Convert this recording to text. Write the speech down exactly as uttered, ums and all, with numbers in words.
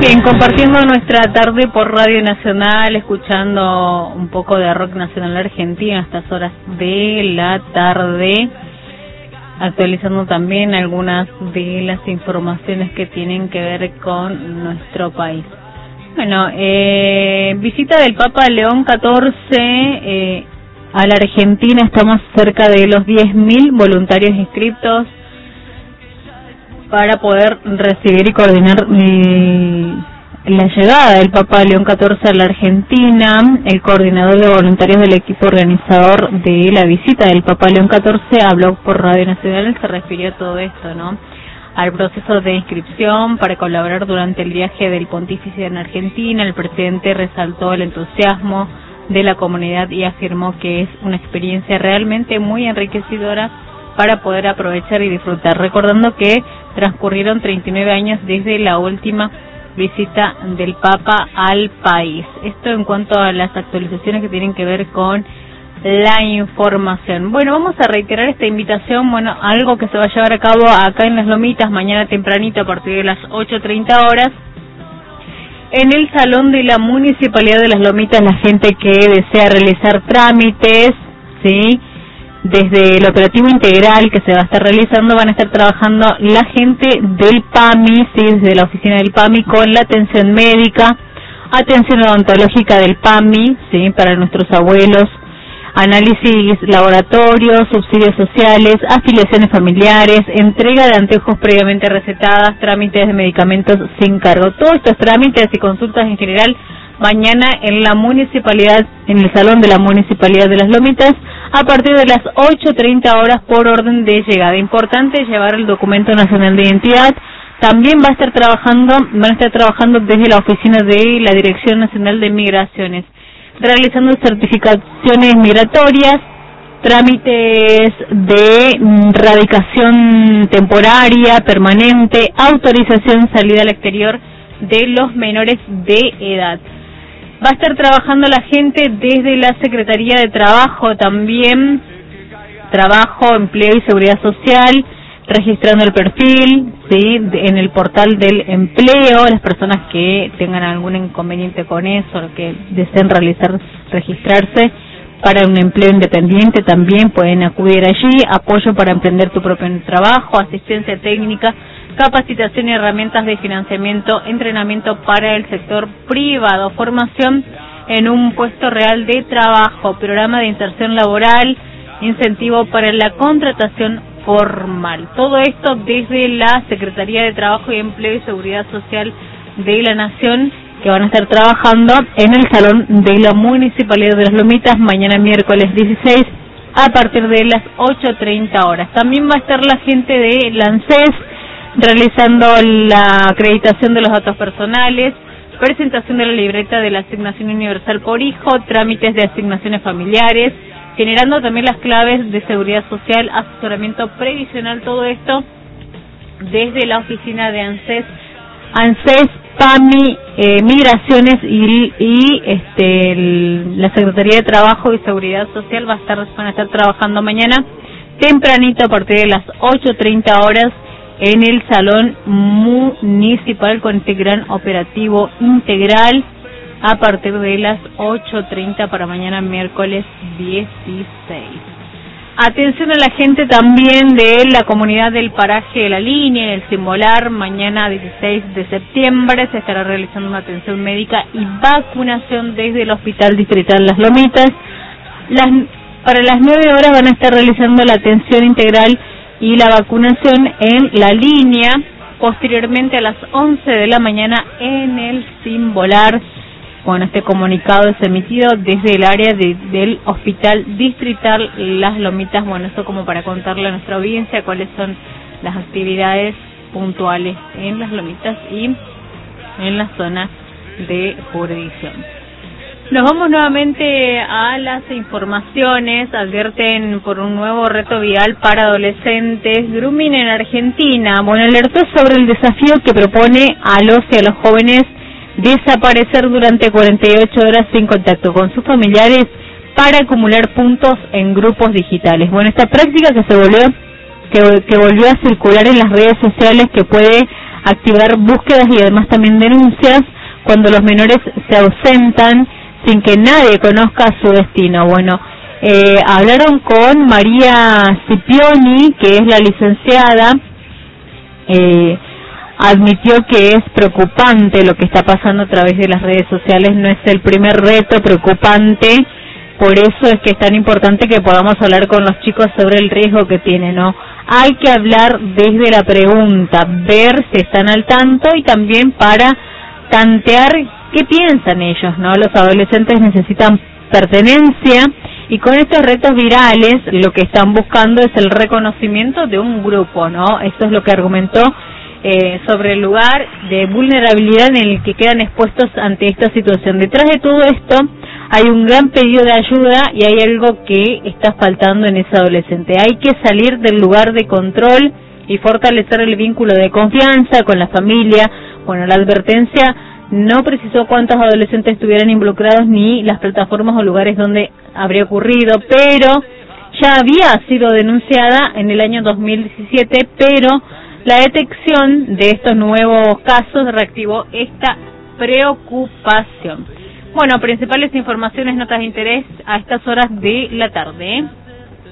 Bien, compartiendo nuestra tarde por Radio Nacional, escuchando un poco de rock nacional argentino a estas horas de la tarde, actualizando también algunas de las informaciones que tienen que ver con nuestro país. Bueno, eh, visita del Papa León catorce eh, a la Argentina. Estamos cerca de los diez mil voluntarios inscriptos para poder recibir y coordinar eh, la llegada del Papa León catorce a la Argentina. El coordinador de voluntarios del equipo organizador de la visita del Papa León catorce habló por Radio Nacional, se refirió a todo esto, ¿no? Al proceso de inscripción para colaborar durante el viaje del pontífice en Argentina. El presidente resaltó el entusiasmo de la comunidad y afirmó que es una experiencia realmente muy enriquecedora para poder aprovechar y disfrutar, recordando que transcurrieron treinta y nueve años desde la última visita del Papa al país. Esto en cuanto a las actualizaciones que tienen que ver con la información. Bueno, vamos a reiterar esta invitación, bueno, algo que se va a llevar a cabo acá en Las Lomitas mañana tempranito a partir de las ocho treinta horas en el Salón de la Municipalidad de Las Lomitas. La gente que desea realizar trámites, ¿sí?, desde el operativo integral que se va a estar realizando, van a estar trabajando la gente del P A M I, ¿sí?, desde la oficina del P A M I, con la atención médica, atención odontológica del P A M I, ¿sí?, para nuestros abuelos, análisis laboratorios, subsidios sociales, afiliaciones familiares, entrega de anteojos previamente recetadas, trámites de medicamentos sin cargo. Todos estos trámites y consultas en general mañana en la municipalidad, en el Salón de la Municipalidad de Las Lomitas, a partir de las ocho treinta horas por orden de llegada. Importante llevar el documento nacional de identidad. También va a estar trabajando, van a estar trabajando desde la oficina de la Dirección Nacional de Migraciones, realizando certificaciones migratorias, trámites de radicación temporaria, permanente, autorización salida al exterior de los menores de edad. Va a estar trabajando la gente desde la Secretaría de Trabajo también, Trabajo, Empleo y Seguridad Social, registrando el perfil, ¿sí?, en el portal del empleo. Las personas que tengan algún inconveniente con eso, o que deseen realizar, registrarse para un empleo independiente, también pueden acudir allí. Apoyo para emprender tu propio trabajo, asistencia técnica, capacitación y herramientas de financiamiento, entrenamiento para el sector privado, formación en un puesto real de trabajo, programa de inserción laboral, incentivo para la contratación formal. Todo esto desde la Secretaría de Trabajo y Empleo y Seguridad Social de la Nación, que van a estar trabajando en el Salón de la Municipalidad de Las Lomitas mañana miércoles dieciséis a partir de las ocho treinta horas. También va a estar la gente de la ANSES realizando la acreditación de los datos personales, presentación de la libreta de la asignación universal por hijo, trámites de asignaciones familiares, generando también las claves de seguridad social, asesoramiento previsional, todo esto desde la oficina de ANSES, ANSES, P A M I, eh, Migraciones y, y este el, la Secretaría de Trabajo y Seguridad Social va a estar, van a estar trabajando mañana tempranito a partir de las ocho treinta horas en el Salón Municipal con este gran operativo integral a partir de las ocho treinta para mañana miércoles dieciséis. Atención a la gente también de la comunidad del paraje de La Línea, en el Simbolar, mañana dieciséis de septiembre se estará realizando una atención médica y vacunación desde el Hospital Distrital Las Lomitas. Las, para las nueve horas van a estar realizando la atención integral y la vacunación en La Línea, posteriormente a las once de la mañana en el Simbolar. Bueno, este comunicado es emitido desde el área de, del Hospital Distrital Las Lomitas. Bueno, eso como para contarle a nuestra audiencia cuáles son las actividades puntuales en Las Lomitas y en la zona de jurisdicción. Nos vamos nuevamente a las informaciones. Advierten por un nuevo reto vial para adolescentes. Grooming en Argentina. Bueno, alertó sobre el desafío que propone a los y a los jóvenes desaparecer durante cuarenta y ocho horas sin contacto con sus familiares para acumular puntos en grupos digitales. Bueno, esta práctica que se volvió que, que volvió a circular en las redes sociales, que puede activar búsquedas y además también denuncias cuando los menores se ausentan sin que nadie conozca su destino. Bueno, eh, hablaron con María Scipioni, que es la licenciada, eh, admitió que es preocupante lo que está pasando a través de las redes sociales, no es el primer reto preocupante, por eso es que es tan importante que podamos hablar con los chicos sobre el riesgo que tienen, ¿no? Hay que hablar desde la pregunta, ver si están al tanto y también para tantear qué piensan ellos, ¿no? Los adolescentes necesitan pertenencia y con estos retos virales lo que están buscando es el reconocimiento de un grupo, ¿no? Eso es lo que argumentó eh, sobre el lugar de vulnerabilidad en el que quedan expuestos ante esta situación. Detrás de todo esto hay un gran pedido de ayuda y hay algo que está faltando en ese adolescente. Hay que salir del lugar de control y fortalecer el vínculo de confianza con la familia. Bueno, la advertencia no precisó cuántos adolescentes estuvieran involucrados ni las plataformas o lugares donde habría ocurrido, pero ya había sido denunciada en el año dos mil diecisiete, pero la detección de estos nuevos casos reactivó esta preocupación. Bueno, principales informaciones, notas de interés a estas horas de la tarde, ¿eh?